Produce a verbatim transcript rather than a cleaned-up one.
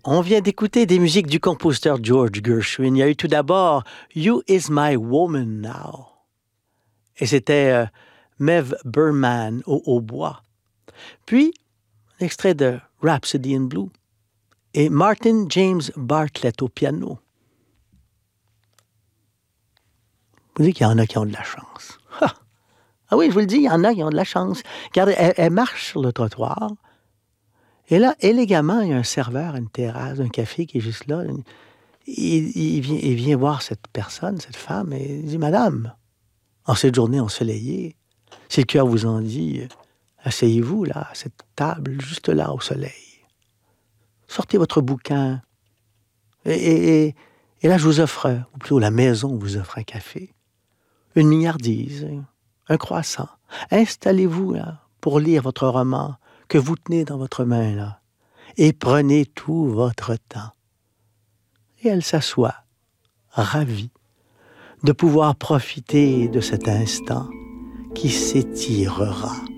On vient d'écouter des musiques du compositeur George Gershwin. Il y a eu tout d'abord You Is My Woman Now. Et c'était euh, Mev Berman au hautbois. Puis, un extrait de Rhapsody in Blue et Martin James Bartlett au piano. Vous dites qu'il y en a qui ont de la chance. Ha! Ah oui, je vous le dis, il y en a qui ont de la chance. Regardez, elle, elle marche sur le trottoir. Et là, élégamment, il y a un serveur, une terrasse, un café qui est juste là. Il, il, vient, il vient voir cette personne, cette femme, et il dit « Madame, en cette journée ensoleillée, si le cœur vous en dit, asseyez-vous là, à cette table, juste là, au soleil. Sortez votre bouquin. Et, et, et, et là, je vous offre, ou plutôt la maison vous offre un café, une mignardise, un croissant. Installez-vous là pour lire votre roman que vous tenez dans votre main là, et prenez tout votre temps. » Et elle s'assoit, ravie de pouvoir profiter de cet instant qui s'étirera